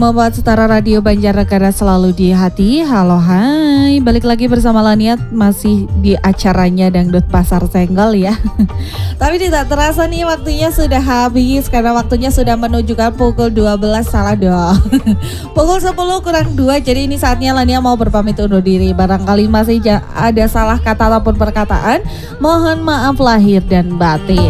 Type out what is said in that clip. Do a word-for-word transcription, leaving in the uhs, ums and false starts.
Membuat Setara Radio Banjarnegara selalu di hati. Halo hai, balik lagi bersama Laniat masih di acaranya Dangdut Pasar Senggol ya. Tapi tidak terasa nih waktunya sudah habis karena waktunya sudah menunjukkan pukul dua belas, salah dong. Pukul sepuluh kurang dua, jadi ini saatnya Lania mau berpamit undur diri. Barangkali masih ada salah kata ataupun perkataan, mohon maaf lahir dan batin.